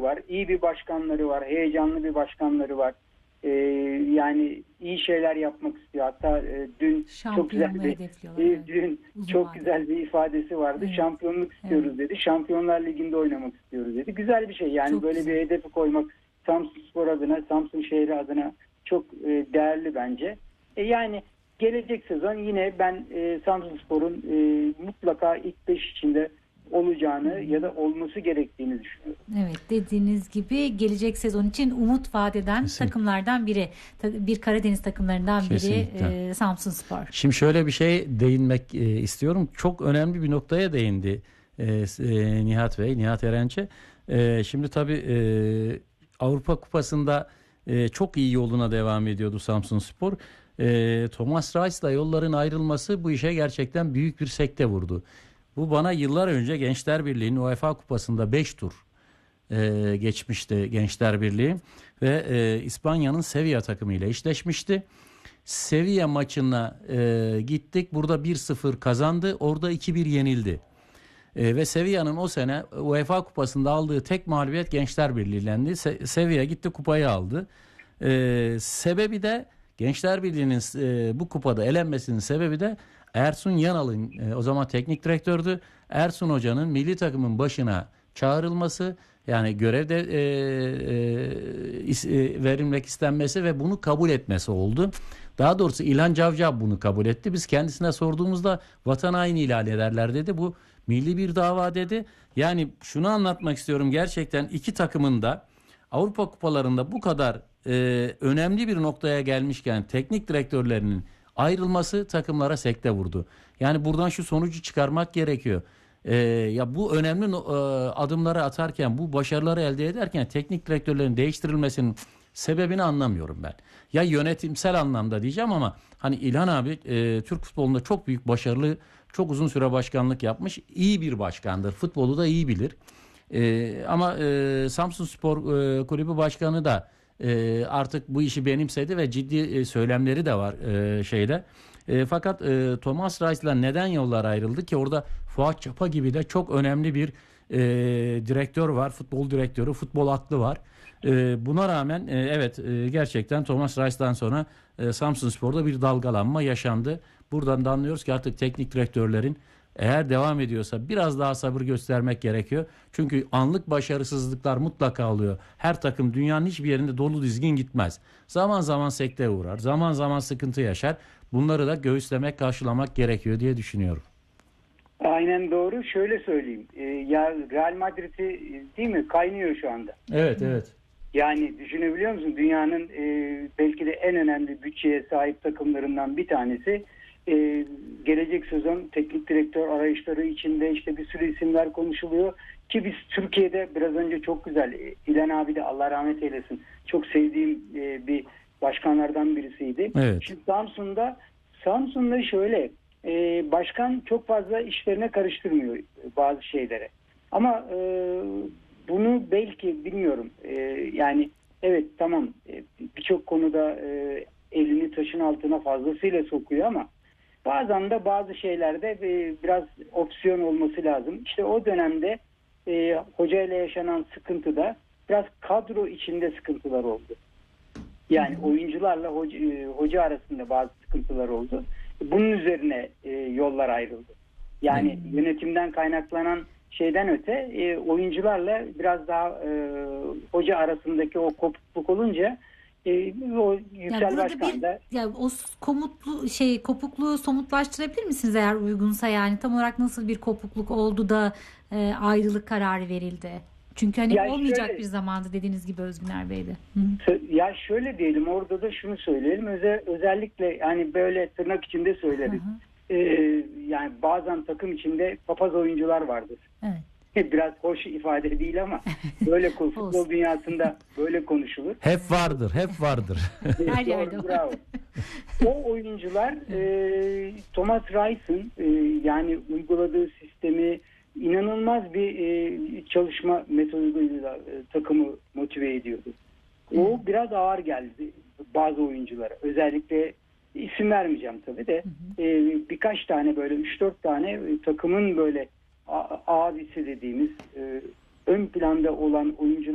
var. İyi bir başkanları var. Heyecanlı bir başkanları var. Yani iyi şeyler yapmak istiyor. Hatta dün çok güzel bir ifadesi vardı. Evet. Şampiyonluk istiyoruz dedi. Şampiyonlar Ligi'nde oynamak istiyoruz dedi. Güzel bir şey. Yani çok böyle güzel bir hedefi koymak Samsunspor adına, Samsun şehri adına çok değerli bence. Yani gelecek sezon yine ben Samsunspor'un mutlaka ilk 5 içinde olacağını ya da olması gerektiğini düşünüyorum. Evet, dediğiniz gibi gelecek sezon için umut vaat eden takımlardan biri. Bir Karadeniz takımlarından biri Samsunspor. Şimdi şöyle bir şey değinmek istiyorum. Çok önemli bir noktaya değindi Nihat Erenç'e. Şimdi tabii Avrupa Kupası'nda çok iyi yoluna devam ediyordu Samsunspor. Thomas Reis'la yolların ayrılması bu işe gerçekten büyük bir sekte vurdu. Bu bana yıllar önce Gençler Birliği'nin UEFA Kupası'nda 5 tur geçmişti Gençler Birliği ve İspanya'nın Sevilla takımıyla eşleşmişti. Sevilla maçına gittik. Burada 1-0 kazandı. Orada 2-1 yenildi. Ve Sevilla'nın o sene UEFA Kupası'nda aldığı tek mağlubiyet Gençler Birliği'ylendi. Sevilla gitti kupayı aldı. Sebebi de Gençler Birliği'nin bu kupada elenmesinin sebebi de Ersun Yanal'ın o zaman teknik direktördü. Ersun Hoca'nın milli takımın başına çağrılması, yani görevde verilmek istenmesi ve bunu kabul etmesi oldu. Daha doğrusu İlhan Cavcav bunu kabul etti. Biz kendisine sorduğumuzda vatan haini ilan ederler dedi. Bu milli bir dava dedi. Yani şunu anlatmak istiyorum, gerçekten iki takımın da Avrupa kupalarında bu kadar önemli bir noktaya gelmişken teknik direktörlerinin ayrılması takımlara sekte vurdu. Yani buradan şu sonucu çıkarmak gerekiyor. Ya bu önemli adımları atarken, bu başarıları elde ederken teknik direktörlerin değiştirilmesinin sebebini anlamıyorum ben. Ya yönetimsel anlamda diyeceğim ama hani İlhan abi Türk futbolunda çok büyük başarılı, çok uzun süre başkanlık yapmış, iyi bir başkandır. Futbolu da iyi bilir. Ama Samsunspor Kulübü Başkanı da artık bu işi benimsedi ve ciddi söylemleri de var şeyde. Fakat Thomas Reis'la neden yollar ayrıldı ki? Orada Fuat Çapa gibi de çok önemli bir direktör var. Futbol direktörü, futbol aklı var. Buna rağmen evet gerçekten Thomas Reis'ten sonra Samsunspor'da bir dalgalanma yaşandı. Buradan da anlıyoruz ki artık teknik direktörlerin eğer devam ediyorsa biraz daha sabır göstermek gerekiyor. Çünkü anlık başarısızlıklar mutlaka oluyor. Her takım dünyanın hiçbir yerinde dolu dizgin gitmez. Zaman zaman sekteye uğrar, zaman zaman sıkıntı yaşar. Bunları da göğüslemek, karşılamak gerekiyor diye düşünüyorum. Aynen doğru. Şöyle söyleyeyim. Ya Real Madrid'i değil mi? Kaynıyor şu anda. Evet. Yani düşünebiliyor musun? Dünyanın belki de en önemli bütçeye sahip takımlarından bir tanesi. Gelecek sezon teknik direktör arayışları içinde işte bir sürü isimler konuşuluyor ki biz Türkiye'de biraz önce çok güzel İlhan abi de Allah rahmet eylesin çok sevdiğim bir başkanlardan birisiydi. Evet. Şimdi Samsun'da şöyle başkan çok fazla işlerine karıştırmıyor bazı şeylere ama bunu belki bilmiyorum yani evet tamam birçok konuda elini taşın altına fazlasıyla sokuyor ama bazen de bazı şeylerde biraz opsiyon olması lazım. İşte o dönemde hoca ile yaşanan sıkıntıda biraz kadro içinde sıkıntılar oldu. Yani oyuncularla hoca arasında bazı sıkıntılar oldu. Bunun üzerine yollar ayrıldı. Yani yönetimden kaynaklanan şeyden öte oyuncularla biraz daha hoca arasındaki o kopukluk olunca o Yüksel Başkan da o kopukluğu somutlaştırabilir misiniz eğer uygunsa, yani tam olarak nasıl bir kopukluk oldu da ayrılık kararı verildi? Çünkü hani olmayacak bir zamandı dediğiniz gibi Özgüner Bey'de. Ya şöyle diyelim, orada da şunu söyleyelim. Özellikle yani böyle tırnak içinde söyleriz. Yani bazen takım içinde papaz oyuncular vardır. Evet. Biraz hoş ifade değil ama böyle futbol dünyasında böyle konuşulur. Hep vardır. Her yerde var. Bravo. O oyuncular Thomas Reis'in yani uyguladığı sistemi inanılmaz bir çalışma metoduyla takımı motive ediyordu. O biraz ağır geldi bazı oyunculara. Özellikle isim vermeyeceğim tabii de birkaç tane böyle 3-4 tane takımın böyle abisi dediğimiz ön planda olan oyuncular